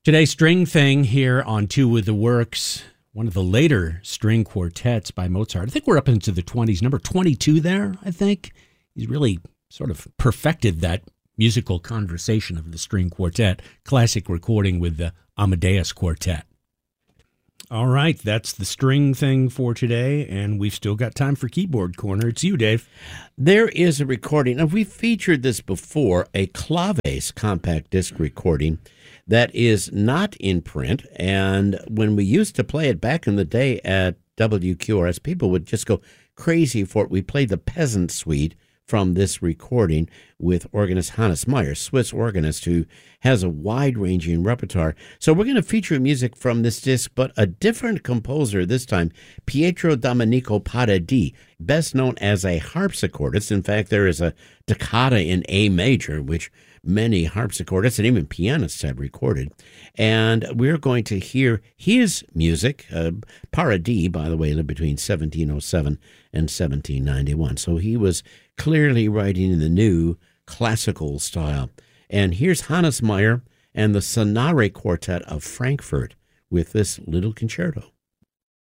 Today's string thing here on Two with the Works, one of the later string quartets by Mozart. I think we're up into the 20s, number 22 there, I think. He's really sort of perfected that musical conversation of the string quartet, classic recording with the Amadeus Quartet. All right, that's the string thing for today, and we've still got time for Keyboard Corner. It's you, Dave. There is a recording, and we've featured this before, a Claves compact disc recording that is not in print, and when we used to play it back in the day at WQRS, people would just go crazy for it. We played the Peasant Suite from this recording with organist Hannes Meyer, Swiss organist who has a wide-ranging repertoire. So we're going to feature music from this disc, but a different composer this time, Pietro Domenico Paradis, best known as a harpsichordist. In fact, there is a toccata in A major, which many harpsichordists and even pianists have recorded. And we're going to hear his music. Paradis, by the way, lived between 1707 and 1791. So he was clearly writing in the new classical style. And here's Hannes Meyer and the Sonare Quartet of Frankfurt with this little concerto.